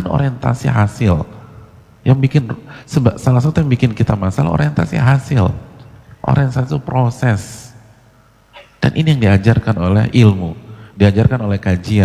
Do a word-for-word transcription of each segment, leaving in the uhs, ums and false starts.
Jangan orientasi hasil. Yang bikin, salah satu yang bikin kita masalah orientasi hasil. Orientasi itu proses. Dan ini yang diajarkan oleh ilmu, diajarkan oleh kajian.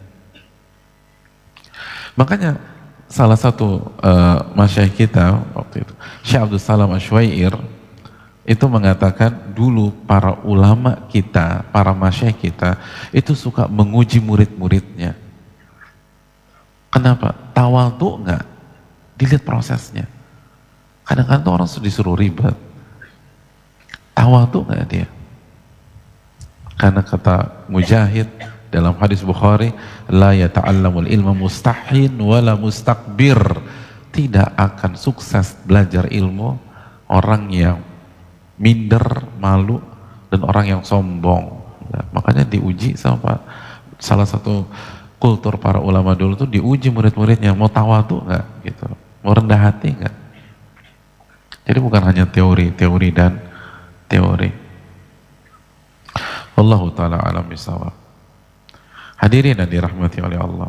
Makanya salah satu uh, masyayikh kita waktu itu, Syekh Abdul Salam Asywair, itu mengatakan dulu para ulama kita, para masyayikh kita, itu suka menguji murid-muridnya. Kenapa? Tawadhu enggak? Dilihat prosesnya. Kadang-kadang tuh orang disuruh ribet. Tawadhu enggak dia? Karena kata Mujahid dalam hadis Bukhari, la yata'allamul ilma mustahin wala mustakbir. Tidak akan sukses belajar ilmu orang yang minder, malu, dan orang yang sombong. Ya, makanya diuji sama salah satu kultur para ulama dulu tuh, diuji murid-muridnya, mau tawadhu nggak gitu, mau rendah hati nggak. Jadi bukan hanya teori, teori dan teori. Wallahu ta'ala alam bisawab. Hadirin yang dirahmati oleh Allah.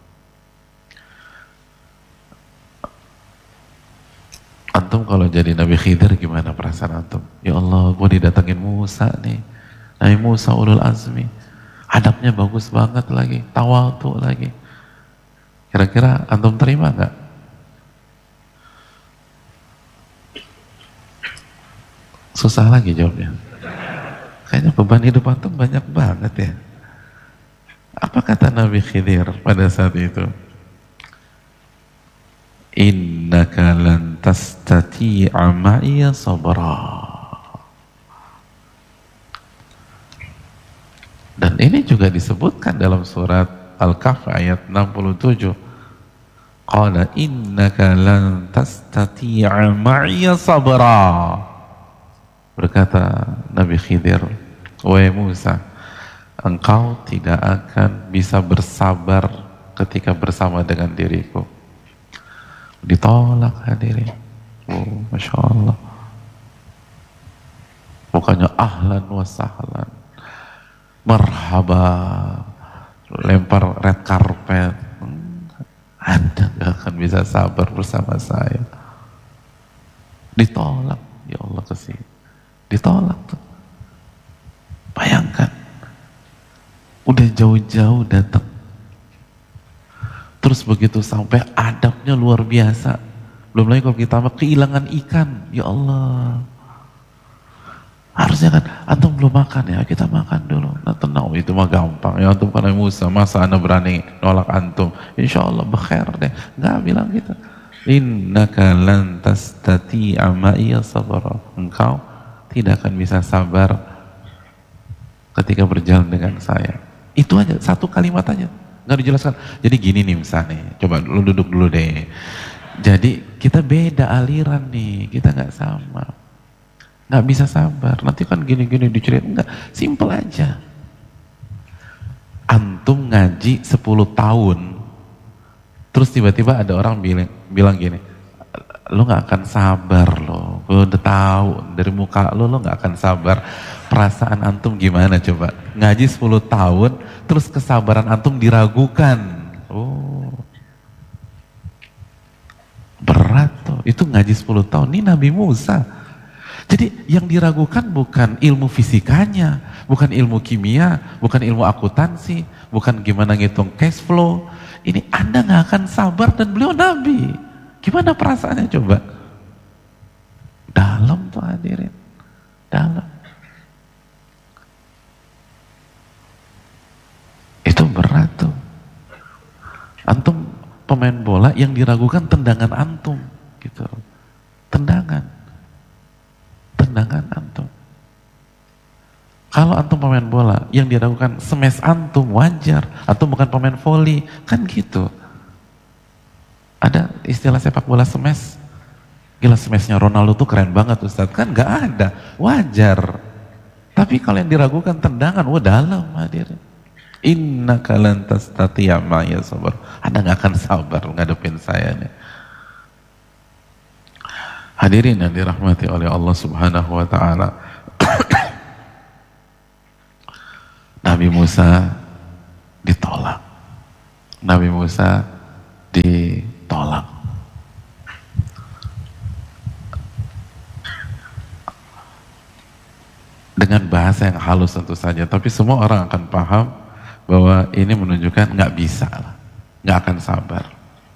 Antum kalau jadi Nabi Khidir gimana perasaan antum? Ya Allah, gue didatengin Musa nih. Nabi Musa ulul azmi. Adabnya bagus banget lagi, tawadhu lagi. Kira-kira antum terima nggak? Susah lagi jawabnya. Kayaknya beban hidup antum banyak banget ya. Apa kata Nabi Khidir pada saat itu? Innaka lan tastati'a ma'iya sabra. Dan ini juga disebutkan dalam surat Al-Kahf ayat enam puluh tujuh. Qala innaka lan tastati'a ma'iya sabra. Berkata Nabi Khidir, wahai Musa, engkau tidak akan bisa bersabar ketika bersama dengan diriku. Ditolak hadirin. Oh, Masya Allah. Bukannya ahlan wa sahlan, marhaba, lempar red carpet. Anda gak akan bisa sabar bersama saya. Ditolak, ya Allah kesini. Ditolak tuh. Bayangkan, udah jauh-jauh datang, terus begitu sampai adabnya luar biasa. Belum lagi kalau kita kehilangan ikan, ya Allah. Harusnya kan antum belum makan ya, kita makan dulu. Nah tenang, itu mah gampang. Ya antum kan Musa, masa anda berani nolak antum? Insya Allah bekhair deh. Nggak bilang gitu. Innaka lan tastati'a ma'iya sabra. Engkau tidak akan bisa sabar ketika berjalan dengan saya. Itu aja, satu kalimat aja, nggak dijelaskan. Jadi gini nih misalnya, coba lu duduk dulu deh. Jadi kita beda aliran nih, kita nggak sama, nggak bisa sabar. Nanti kan gini-gini diceritain, enggak, simple aja. Antum ngaji sepuluh tahun, terus tiba-tiba ada orang bilang, bilang gini, lo nggak akan sabar lo, gue udah tahu dari muka lo, lo nggak akan sabar. Perasaan antum gimana coba? Ngaji sepuluh tahun, terus kesabaran antum diragukan. Oh, berat tuh. Itu ngaji sepuluh tahun. Ini Nabi Musa. Jadi yang diragukan bukan ilmu fisikanya, bukan ilmu kimia, bukan ilmu akuntansi, bukan gimana ngitung cash flow. Ini Anda nggak akan sabar dan beliau Nabi. Gimana perasaannya coba? Dalam tuh hadirin, dalam. Itu berat tuh. Antum pemain bola yang diragukan tendangan antum, gitu. Tendangan, tendangan antum. Kalau antum pemain bola yang diragukan smash antum, wajar. Antum bukan pemain voli, kan gitu. Ada istilah sepak bola smash. Gila, smashnya Ronaldo tuh keren banget Ustadz. Kan gak ada, wajar. Tapi kalau yang diragukan tendangan, wah dalam hadirin. Innaka lan tastati'a ma'iya sabra. Anda gak akan sabar ngadepin saya nih. Hadirin yang dirahmati oleh Allah Subhanahu wa taala. Nabi Musa ditolak. Nabi Musa di dengan bahasa yang halus tentu saja, tapi semua orang akan paham bahwa ini menunjukkan nggak bisa lah, nggak akan sabar.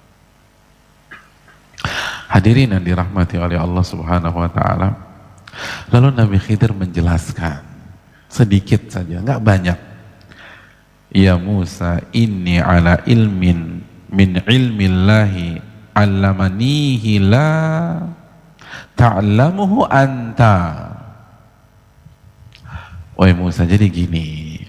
Hadirin yang dirahmati oleh Allah Subhanahu wa taala. Lalu Nabi Khidir menjelaskan sedikit saja, nggak banyak. Ya Musa, inni ala ilmin min ilmillahi 'allamanihi la ta'lamuhu anta. Wahai Musa, jadi gini,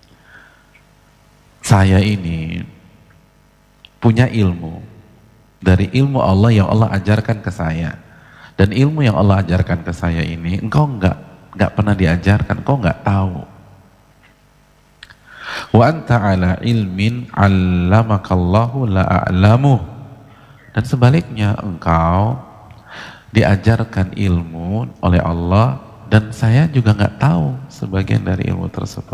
saya ini punya ilmu dari ilmu Allah yang Allah ajarkan ke saya, dan ilmu yang Allah ajarkan ke saya ini engkau enggak enggak pernah diajarkan, engkau enggak tahu. Wa anta ala ilmin 'allamakallahu la a'lamu. Dan sebaliknya, engkau diajarkan ilmu oleh Allah dan saya juga enggak tahu sebagian dari ilmu tersebut.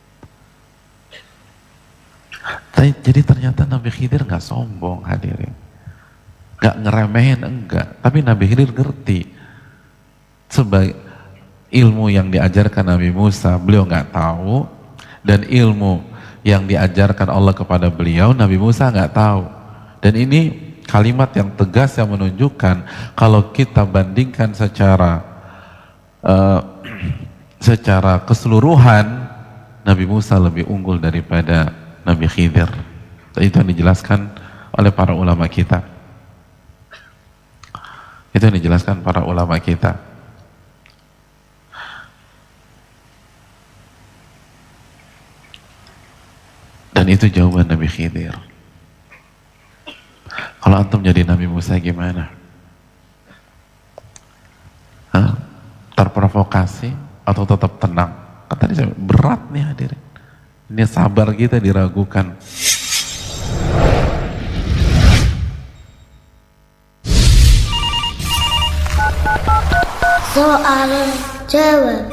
Jadi ternyata Nabi Khidir enggak sombong, hadirin. Enggak ngeremehin, enggak. Tapi Nabi Khidir ngerti sebagai ilmu yang diajarkan Nabi Musa beliau enggak tahu, dan ilmu yang diajarkan Allah kepada beliau Nabi Musa nggak tahu. Dan ini kalimat yang tegas yang menunjukkan kalau kita bandingkan secara uh, secara keseluruhan, Nabi Musa lebih unggul daripada Nabi Khidir. Itu yang dijelaskan oleh para ulama kita. Itu yang dijelaskan para ulama kita. Dan itu jawaban Nabi Khidir. Kalau antum jadi Nabi Musa gimana? Hah? Terprovokasi atau tetap tenang? Kan tadi saya berat nih hadirin. Ini sabar kita diragukan. Soal jawab.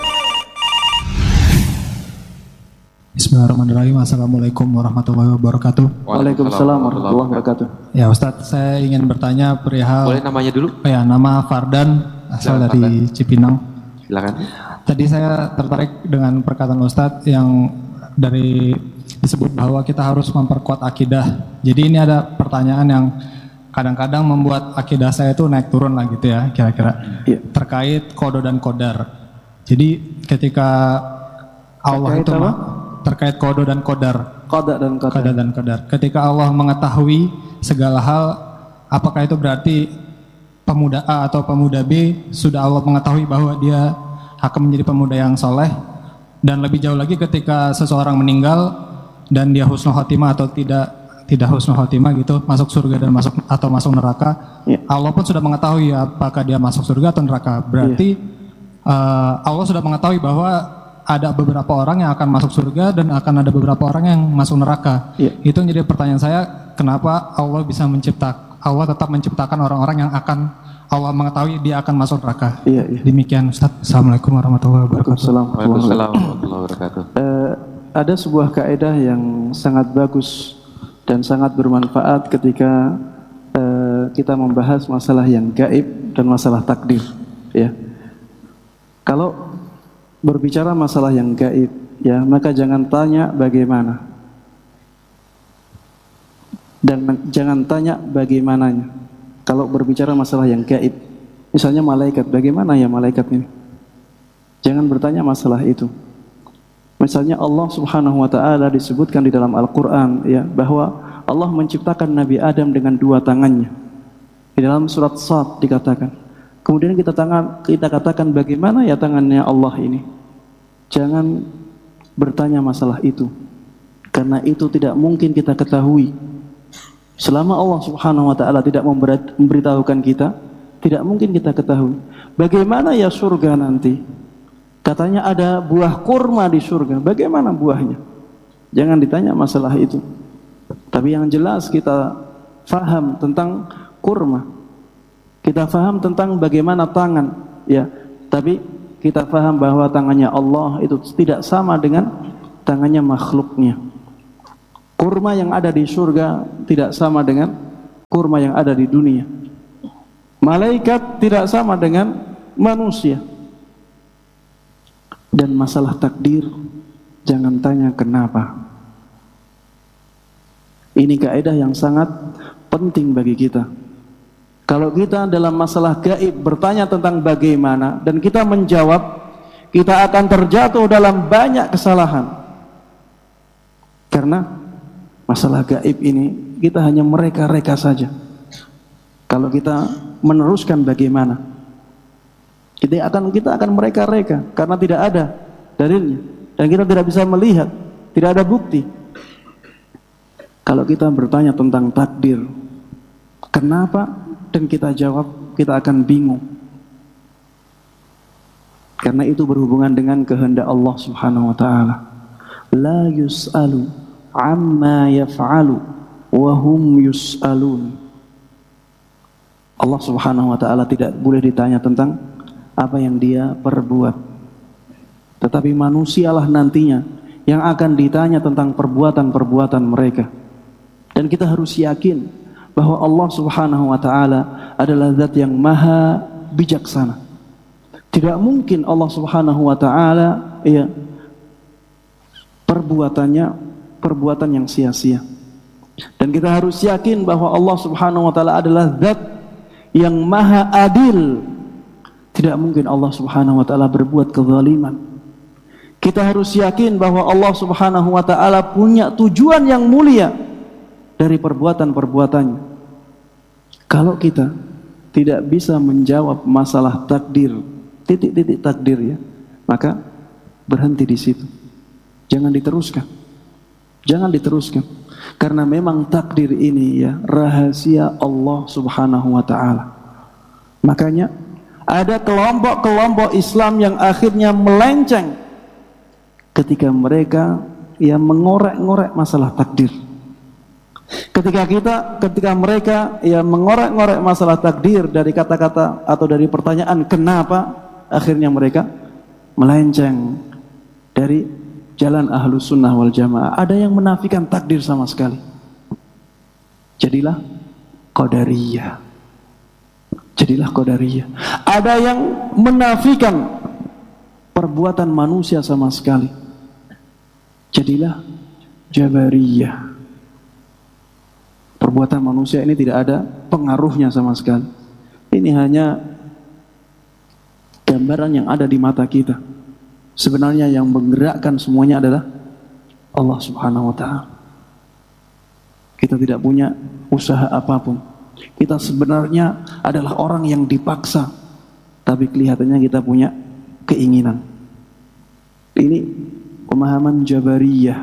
Bismillahirrahmanirrahim. Assalamualaikum warahmatullahi wabarakatuh. Waalaikumsalam warahmatullahi wabarakatuh. Ya Ustadz, saya ingin bertanya perihal. Boleh namanya dulu? Oh ya, nama Fardan, asal Silakan, dari Fardan. Cipinang. Silakan. Tadi saya tertarik dengan perkataan Ustadz yang dari disebut bahwa kita harus memperkuat akidah. Jadi ini ada pertanyaan yang kadang-kadang membuat akidah saya itu naik turun lah gitu ya, kira-kira. Iya. Terkait kodo dan kodar. Jadi ketika Allah Terkait itu apa? terkait kodo dan kodar. Qada dan qadar. Qada dan qadar. Ketika Allah mengetahui segala hal, apakah itu berarti pemuda A atau pemuda B sudah Allah mengetahui bahwa dia akan menjadi pemuda yang soleh? Dan lebih jauh lagi ketika seseorang meninggal dan dia husnul khotimah atau tidak tidak husnul khotimah gitu, masuk surga dan masuk atau masuk neraka, Ya. Allah pun sudah mengetahui apakah dia masuk surga atau neraka. Berarti uh, Allah sudah mengetahui bahwa ada beberapa orang yang akan masuk surga dan akan ada beberapa orang yang masuk neraka. Iya. Itu yang jadi pertanyaan saya, kenapa Allah bisa menciptakan, Allah tetap menciptakan orang-orang yang akan Allah mengetahui dia akan masuk neraka. Iya, iya. Demikian Ustaz. Assalamualaikum warahmatullahi wabarakatuh. Waalaikumsalam Waalaikumsalam warahmatullahi wabarakatuh. Eh, ada sebuah kaidah yang sangat bagus dan sangat bermanfaat ketika eh, kita membahas masalah yang gaib dan masalah takdir. Ya, kalau berbicara masalah yang gaib, ya maka jangan tanya bagaimana dan jangan tanya bagaimananya. Kalau berbicara masalah yang gaib, misalnya malaikat, bagaimana ya malaikat ini? Jangan bertanya masalah itu. Misalnya Allah Subhanahu wa taala disebutkan di dalam Al-Qur'an ya bahwa Allah menciptakan Nabi Adam dengan dua tangannya. Di dalam surat Shad dikatakan. Kemudian kita tangan kita katakan bagaimana ya tangannya Allah ini? Jangan bertanya masalah itu. Karena itu tidak mungkin kita ketahui. Selama Allah Subhanahu wa taala tidak memberitahukan kita, tidak mungkin kita ketahui. Bagaimana ya surga nanti? Katanya ada buah kurma di surga. Bagaimana buahnya? Jangan ditanya masalah itu. Tapi yang jelas kita faham tentang kurma. Kita faham tentang bagaimana tangan, ya. Tapi kita faham bahwa tangannya Allah itu tidak sama dengan tangannya makhluknya. Kurma yang ada di surga tidak sama dengan kurma yang ada di dunia. Malaikat tidak sama dengan manusia. Dan masalah takdir, jangan tanya kenapa. Ini kaidah yang sangat penting bagi kita. Kalau kita dalam masalah gaib bertanya tentang bagaimana dan kita menjawab, kita akan terjatuh dalam banyak kesalahan. Karena masalah gaib ini kita hanya mereka-reka saja. Kalau kita meneruskan bagaimana, kita akan kita akan mereka-reka karena tidak ada dalilnya dan kita tidak bisa melihat, tidak ada bukti. Kalau kita bertanya tentang takdir, kenapa, dan kita jawab, kita akan bingung. Karena itu berhubungan dengan kehendak Allah Subhanahu wa taala. La yus'alu amma yaf'alu wa hum yus'alun. Allah Subhanahu wa taala tidak boleh ditanya tentang apa yang dia perbuat. Tetapi manusialah nantinya yang akan ditanya tentang perbuatan-perbuatan mereka. Dan kita harus yakin bahwa Allah Subhanahu wa taala adalah zat yang maha bijaksana. Tidak mungkin Allah Subhanahu wa taala ya perbuatannya perbuatan yang sia-sia. Dan kita harus yakin bahwa Allah Subhanahu wa taala adalah zat yang maha adil. Tidak mungkin Allah Subhanahu wa taala berbuat kezaliman. Kita harus yakin bahwa Allah Subhanahu wa taala punya tujuan yang mulia dari perbuatan-perbuatannya. Kalau kita tidak bisa menjawab masalah takdir, titik-titik takdir ya, maka berhenti di situ. Jangan diteruskan. Jangan diteruskan. Karena memang takdir ini ya rahasia Allah Subhanahu wa taala. Makanya ada kelompok-kelompok Islam yang akhirnya melenceng ketika mereka ya mengorek-ngorek masalah takdir. Ketika kita, ketika mereka ya mengorek-ngorek masalah takdir dari kata-kata atau dari pertanyaan kenapa, akhirnya mereka melenceng dari jalan ahlus sunnah wal jamaah. Ada yang menafikan takdir sama sekali. Jadilah qadariyah. Jadilah qadariyah. Ada yang menafikan perbuatan manusia sama sekali. Jadilah jabariyah. Perbuatan manusia ini tidak ada pengaruhnya sama sekali. Ini hanya gambaran yang ada di mata kita. Sebenarnya yang menggerakkan semuanya adalah Allah Subhanahu wa taala. Kita tidak punya usaha apapun. Kita sebenarnya adalah orang yang dipaksa, tapi kelihatannya kita punya keinginan. Ini pemahaman Jabariyah,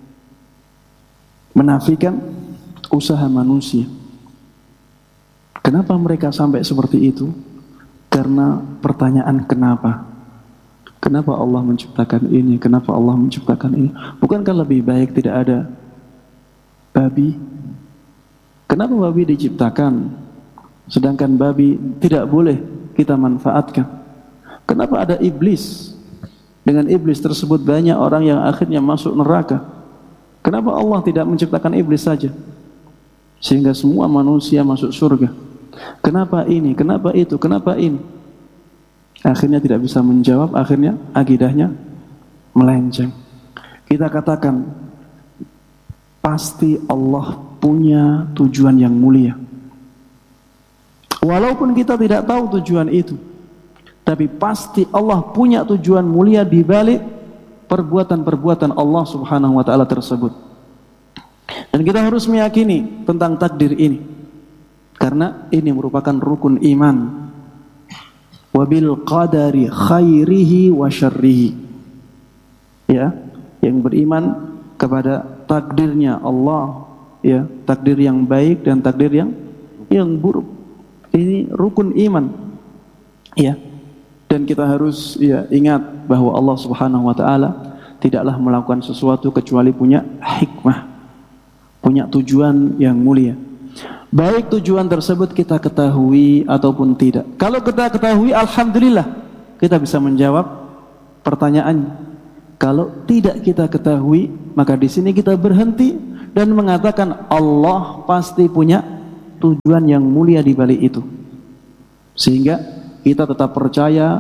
menafikan usaha manusia. Kenapa mereka sampai seperti itu? Karena pertanyaan kenapa. Kenapa Allah menciptakan ini? Kenapa Allah menciptakan ini? Bukankah lebih baik tidak ada babi? Kenapa babi diciptakan? Sedangkan babi tidak boleh kita manfaatkan. Kenapa ada iblis? Dengan iblis tersebut banyak orang yang akhirnya masuk neraka. Kenapa Allah tidak menciptakan iblis saja? Sehingga semua manusia masuk surga. Kenapa ini? Kenapa itu? Kenapa ini? Akhirnya tidak bisa menjawab, akhirnya akidahnya melenceng. Kita katakan pasti Allah punya tujuan yang mulia. Walaupun kita tidak tahu tujuan itu, tapi pasti Allah punya tujuan mulia di balik perbuatan-perbuatan Allah Subhanahu wa taala tersebut. Dan kita harus meyakini tentang takdir ini, karena ini merupakan rukun iman. Wabil qadari khairihi wa syarrihi. Ya, yang beriman kepada takdirnya Allah, ya, takdir yang baik dan takdir yang yang buruk. Ini rukun iman. Ya. Dan kita harus ya ingat bahwa Allah Subhanahu wa taala tidaklah melakukan sesuatu kecuali punya hikmah, punya tujuan yang mulia. Baik tujuan tersebut kita ketahui ataupun tidak. Kalau kita ketahui, alhamdulillah, kita bisa menjawab pertanyaan. Kalau tidak kita ketahui, maka di sini kita berhenti dan mengatakan Allah pasti punya tujuan yang mulia di balik itu. Sehingga kita tetap percaya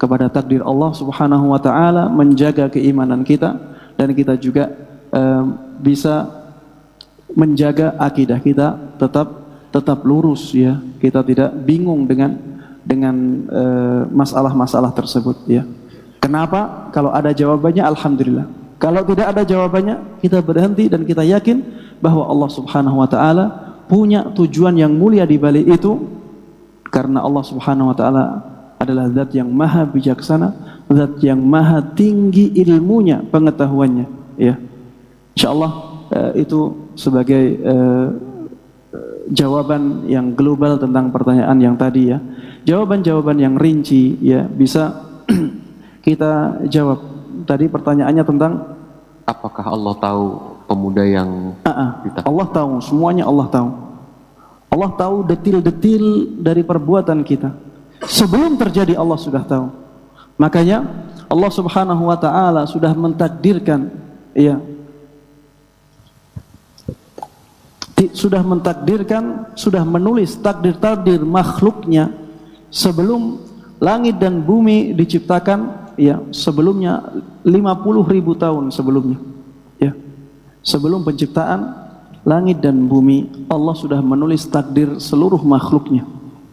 kepada takdir Allah Subhanahu wa taala, menjaga keimanan kita, dan kita juga eh, bisa menjaga akidah kita tetap tetap lurus ya. Kita tidak bingung dengan dengan eh, masalah-masalah tersebut ya. Kenapa? Kalau ada jawabannya alhamdulillah. Kalau tidak ada jawabannya, kita berhenti dan kita yakin bahwa Allah Subhanahu wa taala punya tujuan yang mulia di balik itu, karena Allah Subhanahu wa taala adalah zat yang maha bijaksana, zat yang maha tinggi ilmunya, pengetahuannya ya. Insyaallah uh, itu sebagai uh, jawaban yang global tentang pertanyaan yang tadi ya. Jawaban-jawaban yang rinci ya bisa kita jawab. Tadi pertanyaannya tentang apakah Allah tahu pemuda yang uh-uh. kita? Allah tahu, semuanya Allah tahu. Allah tahu detil-detil dari perbuatan kita. Sebelum terjadi Allah sudah tahu. Makanya Allah Subhanahu wa taala sudah mentakdirkan ya. Sudah mentakdirkan, sudah menulis takdir-takdir makhluknya sebelum langit dan bumi diciptakan ya, sebelumnya lima puluh ribu tahun sebelumnya ya. Sebelum penciptaan langit dan bumi, Allah sudah menulis takdir seluruh makhluknya.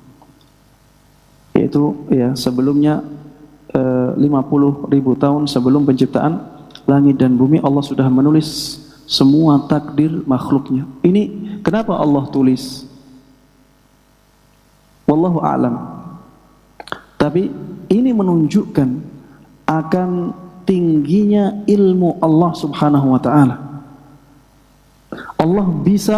Yaitu ya sebelumnya eh, lima puluh ribu tahun sebelum penciptaan langit dan bumi, Allah sudah menulis semua takdir makhluknya. Ini kenapa Allah tulis? Wallahu a'lam. Tapi ini menunjukkan akan tingginya ilmu Allah Subhanahu wa taala. Allah bisa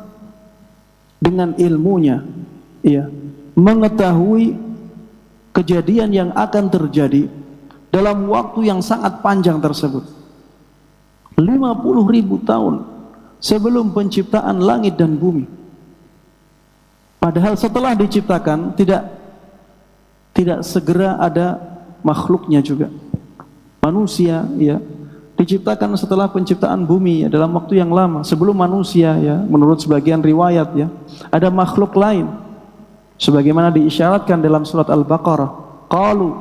dengan ilmunya ya mengetahui kejadian yang akan terjadi dalam waktu yang sangat panjang tersebut. lima puluh ribu tahun sebelum penciptaan langit dan bumi. Padahal setelah diciptakan tidak tidak segera ada makhluknya juga. Manusia ya diciptakan setelah penciptaan bumi ya, dalam waktu yang lama sebelum manusia ya, menurut sebagian riwayat ya, ada makhluk lain sebagaimana diisyaratkan dalam surat Al-Baqarah. Qalu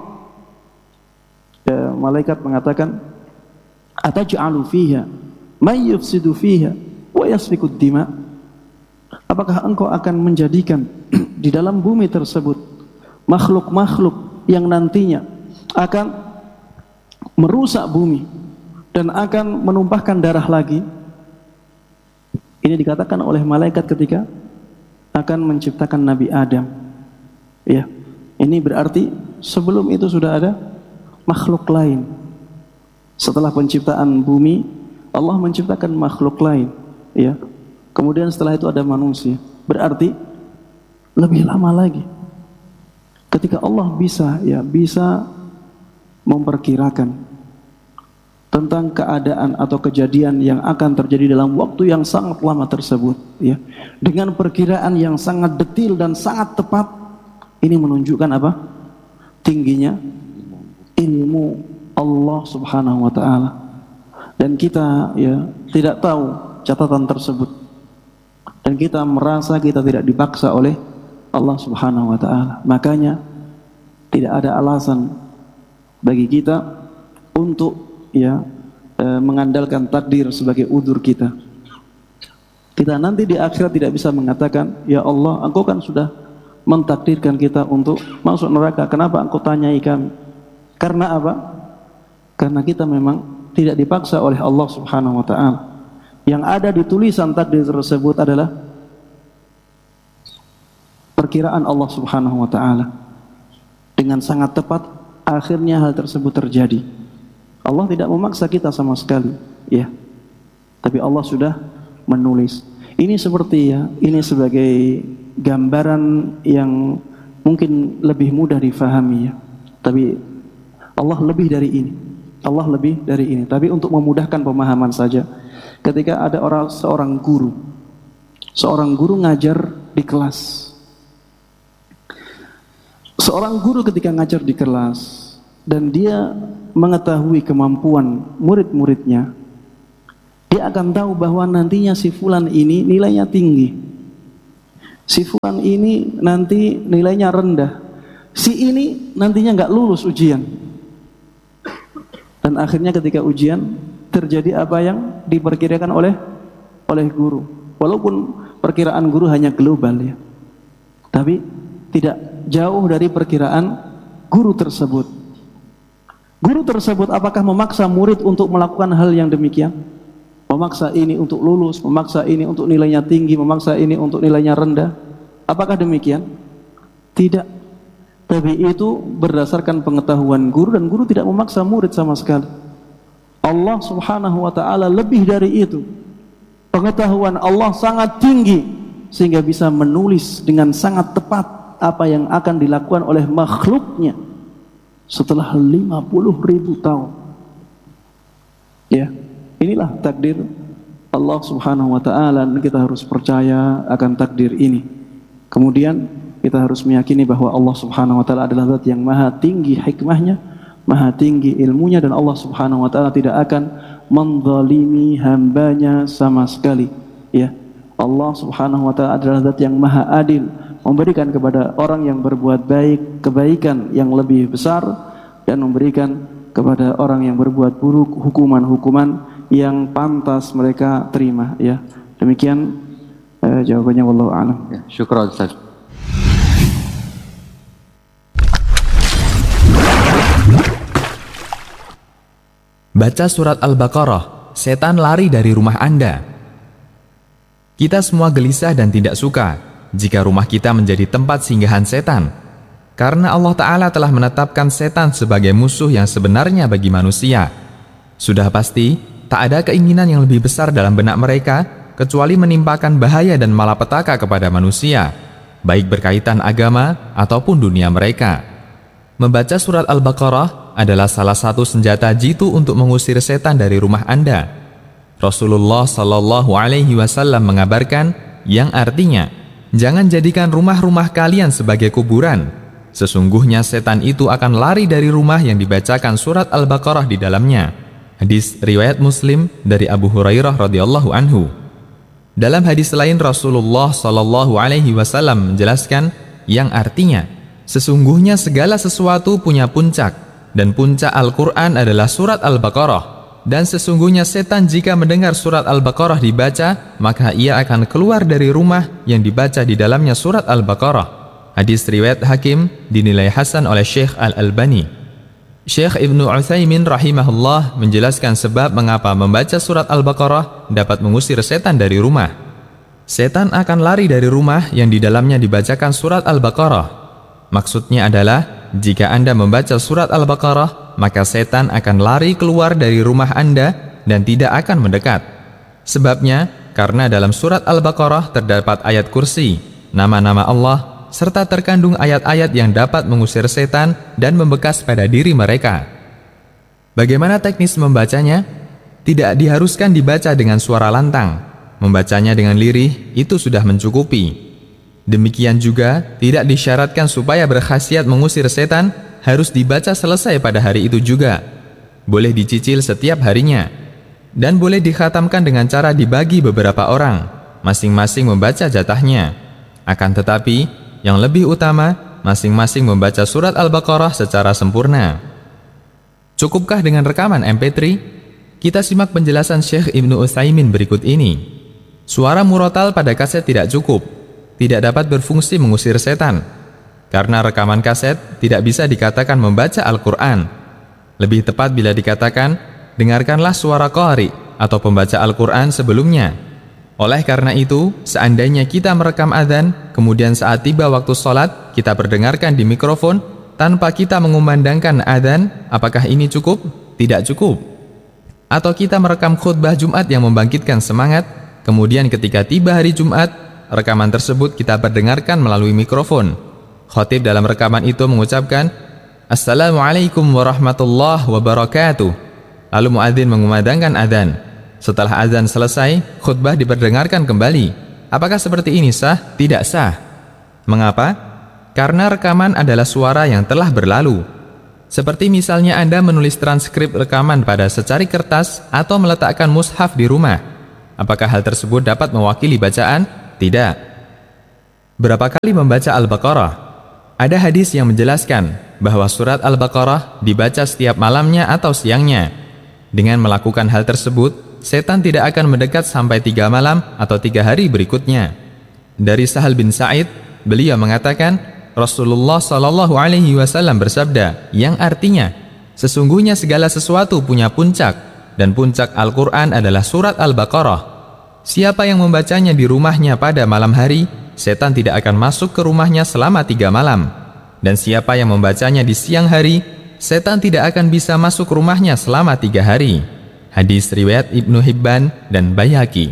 ya, malaikat mengatakan, ataj'alu fiha may yufsidu fiha wa yasfikud dima. Apakah engkau akan menjadikan di dalam bumi tersebut makhluk-makhluk yang nantinya akan merusak bumi dan akan menumpahkan darah lagi? Ini dikatakan oleh malaikat ketika akan menciptakan Nabi Adam. Ya, ini berarti sebelum itu sudah ada makhluk lain. Setelah penciptaan bumi, Allah menciptakan makhluk lain, ya. Kemudian setelah itu ada manusia. Berarti lebih lama lagi. Ketika Allah bisa, ya, bisa memperkirakan tentang keadaan atau kejadian yang akan terjadi dalam waktu yang sangat lama tersebut, ya, dengan perkiraan yang sangat detil dan sangat tepat, ini menunjukkan apa? Tingginya ilmu Allah Subhanahu wa taala. Dan kita ya tidak tahu catatan tersebut. Dan kita merasa kita tidak dipaksa oleh Allah Subhanahu wa taala. Makanya tidak ada alasan bagi kita untuk ya e, mengandalkan takdir sebagai udzur kita. Kita nanti di akhirat tidak bisa mengatakan, ya Allah, Engkau kan sudah mentakdirkan kita untuk masuk neraka, kenapa Engkau tanyai kami? Karena apa? Karena kita memang tidak dipaksa oleh Allah Subhanahu wa taala. Yang ada di tulisan takdir tersebut adalah perkiraan Allah Subhanahu wa taala. Dengan sangat tepat akhirnya hal tersebut terjadi. Allah tidak memaksa kita sama sekali, ya. Tapi Allah sudah menulis. Ini seperti ya, ini sebagai gambaran yang mungkin lebih mudah difahami ya. Tapi Allah lebih dari ini. Allah lebih dari ini. Tapi untuk memudahkan pemahaman saja, ketika ada orang seorang guru, seorang guru ngajar di kelas. Seorang guru ketika ngajar di kelas dan dia mengetahui kemampuan murid-muridnya, dia akan tahu bahwa nantinya si fulan ini nilainya tinggi, si fulan ini nanti nilainya rendah, si ini nantinya nggak lulus ujian. Dan akhirnya ketika ujian terjadi apa yang diperkirakan oleh oleh guru. Walaupun perkiraan guru hanya global ya, tapi tidak jauh dari perkiraan guru tersebut. Guru tersebut apakah memaksa murid untuk melakukan hal yang demikian? Memaksa ini untuk lulus, memaksa ini untuk nilainya tinggi, memaksa ini untuk nilainya rendah. Apakah demikian? Tidak. Tapi itu berdasarkan pengetahuan guru, dan guru tidak memaksa murid sama sekali. Allah Subhanahu wa taala lebih dari itu. Pengetahuan Allah sangat tinggi sehingga bisa menulis dengan sangat tepat apa yang akan dilakukan oleh makhluknya setelah lima puluh ribu tahun. Ya, inilah takdir Allah Subhanahu wa taala, dan kita harus percaya akan takdir ini. Kemudian kita harus meyakini bahwa Allah Subhanahu wa taala adalah zat yang maha tinggi hikmahnya, maha tinggi ilmunya, dan Allah Subhanahu wa taala tidak akan menzalimi hambanya sama sekali. Ya, Allah Subhanahu wa taala adalah zat yang maha adil, memberikan kepada orang yang berbuat baik kebaikan yang lebih besar, dan memberikan kepada orang yang berbuat buruk hukuman-hukuman yang pantas mereka terima. Ya, demikian eh, jawabannya, wallahu a'lam. Ya, syukran Ustaz. Baca surat Al-Baqarah, setan lari dari rumah Anda. Kita semua gelisah dan tidak suka jika rumah kita menjadi tempat singgahan setan, karena Allah Ta'ala telah menetapkan setan sebagai musuh yang sebenarnya bagi manusia. Sudah pasti, tak ada keinginan yang lebih besar dalam benak mereka kecuali menimpakan bahaya dan malapetaka kepada manusia, baik berkaitan agama ataupun dunia mereka. Membaca surat Al-Baqarah adalah salah satu senjata jitu untuk mengusir setan dari rumah Anda. Rasulullah Shallallahu Alaihi Wasallam mengabarkan yang artinya, jangan jadikan rumah-rumah kalian sebagai kuburan. Sesungguhnya setan itu akan lari dari rumah yang dibacakan surat Al-Baqarah di dalamnya. Hadis riwayat Muslim dari Abu Hurairah radhiyallahu anhu. Dalam hadis lain Rasulullah Shallallahu Alaihi Wasallam menjelaskan yang artinya, sesungguhnya segala sesuatu punya puncak, dan puncak Al-Quran adalah surat Al-Baqarah. Dan sesungguhnya setan jika mendengar surat Al-Baqarah dibaca, maka ia akan keluar dari rumah yang dibaca di dalamnya surat Al-Baqarah. Hadis riwayat Hakim dinilai hasan oleh Syekh Al-Albani. Syekh Ibnu Utsaimin rahimahullah menjelaskan sebab mengapa membaca surat Al-Baqarah dapat mengusir setan dari rumah. Setan akan lari dari rumah yang di dalamnya dibacakan surat Al-Baqarah. Maksudnya adalah, jika Anda membaca surat Al-Baqarah, maka setan akan lari keluar dari rumah Anda dan tidak akan mendekat. Sebabnya, karena dalam surat Al-Baqarah terdapat ayat kursi, nama-nama Allah, serta terkandung ayat-ayat yang dapat mengusir setan dan membekas pada diri mereka. Bagaimana teknis membacanya? Tidak diharuskan dibaca dengan suara lantang. Membacanya dengan lirih, itu sudah mencukupi. Demikian juga, tidak disyaratkan supaya berkhasiat mengusir setan, harus dibaca selesai pada hari itu juga. Boleh dicicil setiap harinya. Dan boleh dikhatamkan dengan cara dibagi beberapa orang, masing-masing membaca jatahnya. Akan tetapi, yang lebih utama, masing-masing membaca surat Al-Baqarah secara sempurna. Cukupkah dengan rekaman M P tiga? Kita simak penjelasan Syekh Ibnu Utsaimin berikut ini. Suara murotal pada kaset tidak cukup, tidak dapat berfungsi mengusir setan. Karena rekaman kaset tidak bisa dikatakan membaca Al-Quran. Lebih tepat bila dikatakan, dengarkanlah suara qari atau pembaca Al-Quran sebelumnya. Oleh karena itu, seandainya kita merekam adzan, kemudian saat tiba waktu sholat, kita perdengarkan di mikrofon, tanpa kita mengumandangkan adzan, apakah ini cukup? Tidak cukup. Atau kita merekam khutbah Jumat yang membangkitkan semangat, kemudian ketika tiba hari Jumat, rekaman tersebut kita perdengarkan melalui mikrofon. Khatib dalam rekaman itu mengucapkan, Assalamualaikum warahmatullahi wabarakatuh. Lalu muadzin mengumandangkan adzan. Setelah azan selesai, khutbah diperdengarkan kembali. Apakah seperti ini sah? Tidak sah. Mengapa? Karena rekaman adalah suara yang telah berlalu. Seperti misalnya Anda menulis transkrip rekaman pada secari kertas atau meletakkan mushaf di rumah. Apakah hal tersebut dapat mewakili bacaan? Tidak. Berapa kali membaca Al-Baqarah? Ada hadis yang menjelaskan bahwa surat Al-Baqarah dibaca setiap malamnya atau siangnya. Dengan melakukan hal tersebut, setan tidak akan mendekat sampai tiga malam atau tiga hari berikutnya. Dari Sahal bin Sa'id, beliau mengatakan, Rasulullah Shallallahu Alaihi Wasallam bersabda, yang artinya, sesungguhnya segala sesuatu punya puncak, dan puncak Al-Quran adalah surat Al-Baqarah. Siapa yang membacanya di rumahnya pada malam hari, setan tidak akan masuk ke rumahnya selama tiga malam. Dan siapa yang membacanya di siang hari, setan tidak akan bisa masuk rumahnya selama tiga hari. Hadis riwayat Ibnu Hibban dan Baihaqi.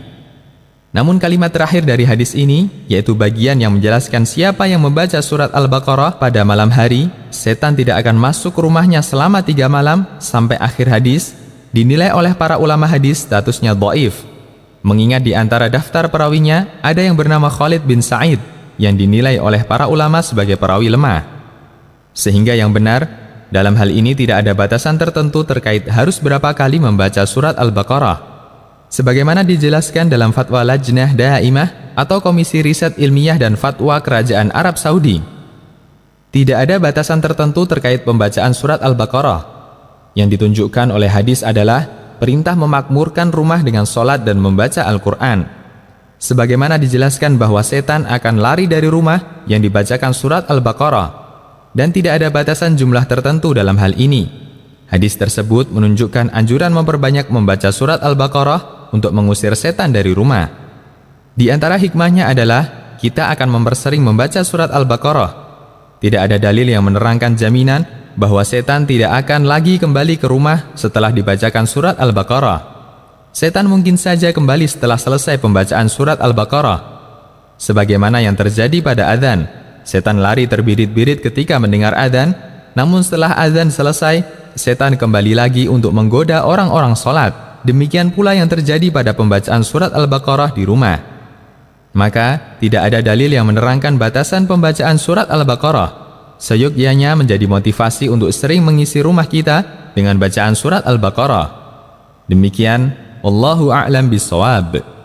Namun kalimat terakhir dari hadis ini, yaitu bagian yang menjelaskan siapa yang membaca surat Al-Baqarah pada malam hari, setan tidak akan masuk ke rumahnya selama tiga malam sampai akhir hadis, dinilai oleh para ulama hadis statusnya dhaif. Mengingat di antara daftar perawinya ada yang bernama Khalid bin Sa'id yang dinilai oleh para ulama sebagai perawi lemah. Sehingga yang benar, dalam hal ini tidak ada batasan tertentu terkait harus berapa kali membaca surat Al-Baqarah. Sebagaimana dijelaskan dalam Fatwa Lajnah Daimah atau Komisi Riset Ilmiah dan Fatwa Kerajaan Arab Saudi. Tidak ada batasan tertentu terkait pembacaan surat Al-Baqarah. Yang ditunjukkan oleh hadis adalah perintah memakmurkan rumah dengan sholat dan membaca Al-Quran. Sebagaimana dijelaskan bahwa setan akan lari dari rumah yang dibacakan surat Al-Baqarah, dan tidak ada batasan jumlah tertentu dalam hal ini. Hadis tersebut menunjukkan anjuran memperbanyak membaca surat Al-Baqarah untuk mengusir setan dari rumah. Di antara hikmahnya adalah kita akan mempersering membaca surat Al-Baqarah. Tidak ada dalil yang menerangkan jaminan bahwa setan tidak akan lagi kembali ke rumah setelah dibacakan surat Al-Baqarah. Setan mungkin saja kembali setelah selesai pembacaan surat Al-Baqarah. Sebagaimana yang terjadi pada adzan, setan lari terbirit-birit ketika mendengar adzan, namun setelah adzan selesai, setan kembali lagi untuk menggoda orang-orang sholat. Demikian pula yang terjadi pada pembacaan surat Al-Baqarah di rumah. Maka, tidak ada dalil yang menerangkan batasan pembacaan surat Al-Baqarah. Seyogyanya menjadi motivasi untuk sering mengisi rumah kita dengan bacaan surat Al-Baqarah. Demikian, wallahu a'lam bishawab.